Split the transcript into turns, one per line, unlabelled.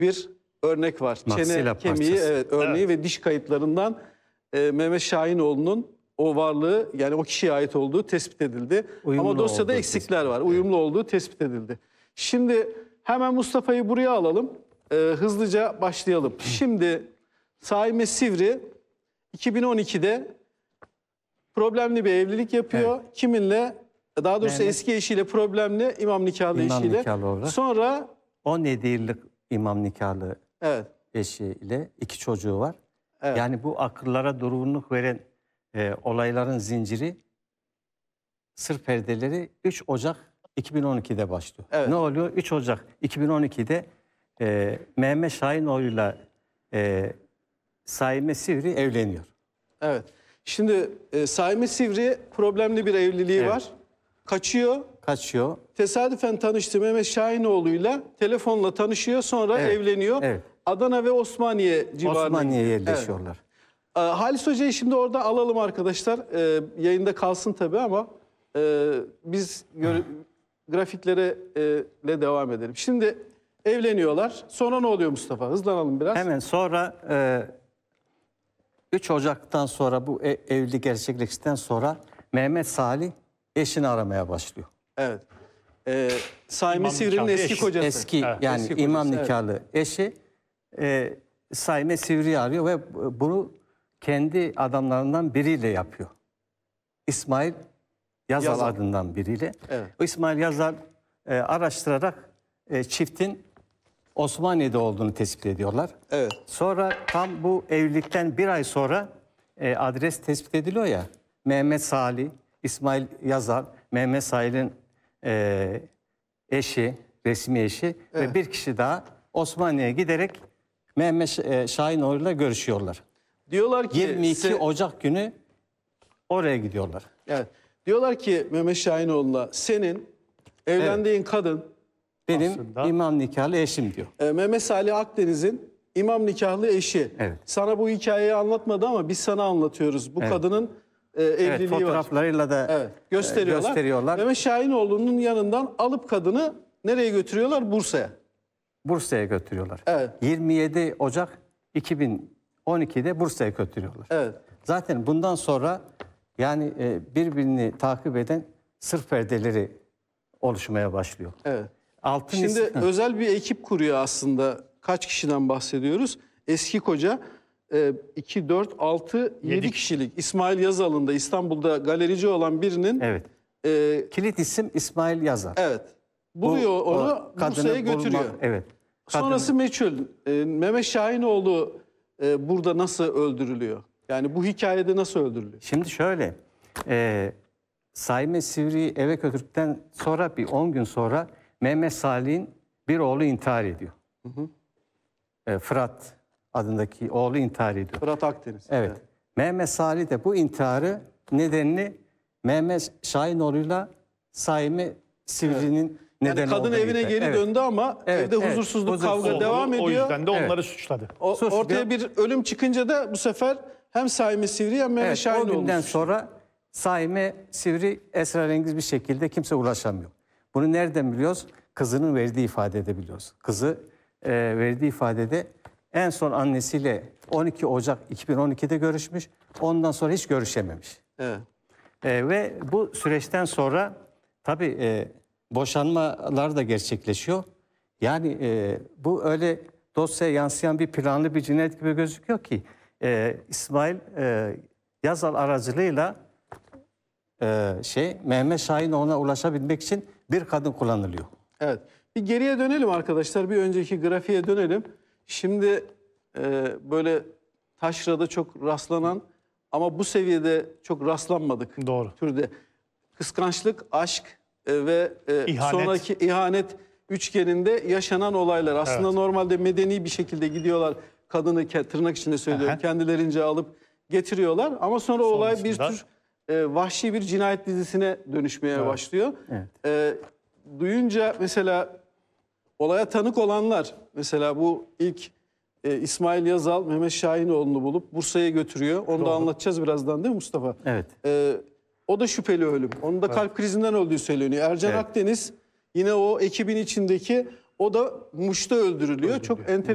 bir örnek var. Çene kemiği örneği ve diş kayıtlarından Mehmet Şahinoğlu'nun o varlığı, yani o kişiye ait olduğu tespit edildi.
Uyumlu
ama dosyada eksikler var. Uyumlu olduğu tespit edildi. Şimdi hemen Mustafa'yı buraya alalım. Hızlıca başlayalım. Şimdi Saime Sivri 2012'de problemli bir evlilik yapıyor. Evet. Kiminle? Daha doğrusu eski eşiyle problemli, imam nikahlı eşiyle.
Nikahlı
sonra
17 yıllık imam nikahlı eşiyle 2 çocuğu var. Evet. Yani bu akıllara durgunluk veren olayların zinciri, sır perdeleri 3 Ocak 2012'de başlıyor. Evet. Ne oluyor? 3 Ocak 2012'de Mehmet Şahinoğlu'yla Saime Sivri evleniyor.
Evet. Şimdi Saime Sivri problemli bir evliliği var. Kaçıyor. Tesadüfen tanıştığı Mehmet Şahinoğlu'yla telefonla tanışıyor, sonra evleniyor. Evet. Adana ve Osmaniye civarında.
Osmaniye'ye yerleşiyorlar.
Evet. Halis Hoca'yı şimdi orada alalım arkadaşlar. Yayında kalsın tabii ama biz grafiklere devam edelim. Şimdi evleniyorlar. Sonra ne oluyor Mustafa? Hızlanalım biraz.
Hemen sonra 3 Ocak'tan sonra bu evlilik gerçekleştikten sonra Mehmet Salih eşini aramaya başlıyor.
Evet. Saime Sivri'nin eski kocası.
Yani eski imam nikahlı eşi Saime Sivri'yi arıyor ve bunu kendi adamlarından biriyle yapıyor. İsmail Yazal adından biriyle. Evet. O İsmail Yazal araştırarak çiftin Osmaniye'de olduğunu tespit ediyorlar. Evet. Sonra tam bu evlilikten 1 ay sonra adres tespit ediliyor ya. Mehmet Salih, İsmail Yazal, Mehmet Salih'in eşi, resmi eşi ve bir kişi daha Osmaniye'ye giderek Mehmet Şahinoğlu'yla görüşüyorlar.
Diyorlar ki
22 Ocak günü oraya gidiyorlar.
Evet. Diyorlar ki Mehmet Şahinoğlu'na, senin evlendiğin kadın
benim aslında imam nikahlı eşim diyor.
Mehmet Salih Akdeniz'in imam nikahlı eşi. Evet. Sana bu hikayeyi anlatmadı ama biz sana anlatıyoruz. Bu kadının evliliği
fotoğraflarıyla da gösteriyorlar.
Mehmet Şahinoğlu'nun yanından alıp kadını nereye götürüyorlar? Bursa'ya.
Bursa'ya götürüyorlar. Evet. 27 Ocak 2012'de Bursa'ya götürüyorlar. Evet. Zaten bundan sonra yani birbirini takip eden sır perdeleri oluşmaya başlıyor. Evet.
Şimdi özel bir ekip kuruyor aslında. Kaç kişiden bahsediyoruz? Eski koca 2, 4, 6, 7 kişilik İsmail Yazal'ın da İstanbul'da galerici olan birinin
kilit isim İsmail Yazal.
Evet. Buluyor onu, Bursa'ya götürüyor. Evet. Sonrası meçhul. Mehmet Şahinoğlu burada nasıl öldürülüyor? Yani bu hikayede nasıl öldürülüyor?
Şimdi şöyle, Saime Sivri'yi eve götürdükten sonra bir 10 gün sonra Mehmet Salih'in bir oğlu intihar ediyor. Fırat adındaki oğlu intihar ediyor.
Fırat Akdeniz.
Evet. Mehmet Salih de bu intiharı nedenini Mehmet Şahinoğlu'yla Saime Sivri'nin neden
kadın evine geri döndü ama evde huzursuzluk, kavga devam ediyor.
O yüzden de onları suçladı.
Ortaya bir ölüm çıkınca da bu sefer hem Saime Sivri hem Mehmet Şahinoğlu.
O günden sonra Saime Sivri esrarengiz bir şekilde kimse ulaşamıyor. Bunu nereden biliyoruz? Kızının verdiği ifadede biliyoruz. Kızı verdiği ifadede en son annesiyle 12 Ocak 2012'de görüşmüş. Ondan sonra hiç görüşememiş. Evet. Ve bu süreçten sonra tabii boşanmalar da gerçekleşiyor. Yani bu öyle dosyaya yansıyan bir planlı bir cinayet gibi gözüküyor ki İsmail Yazal aracılığıyla Mehmet Şahinoğlu'na ulaşabilmek için bir kadın kullanılıyor.
Evet. Bir geriye dönelim arkadaşlar. Bir önceki grafiğe dönelim. Şimdi böyle taşrada çok rastlanan ama bu seviyede çok rastlanmadık.
Doğru.
Türde kıskançlık, aşk ve sonraki ihanet üçgeninde yaşanan olaylar. Aslında normalde medeni bir şekilde gidiyorlar. Kadını tırnak içinde söylüyorum kendilerince alıp getiriyorlar. Ama sonra olay bir tür vahşi bir cinayet dizisine dönüşmeye başlıyor. Evet. Duyunca mesela olaya tanık olanlar, mesela bu ilk İsmail Yazal Mehmet Şahinoğlu'nu bulup Bursa'ya götürüyor. Onu da anlatacağız birazdan, değil mi Mustafa? Evet. O da şüpheli ölüm. Onun da kalp krizinden öldüğü söyleniyor. Ercan Akdeniz yine o ekibin içindeki, o da Muş'ta öldürülüyor. Çok enteresan.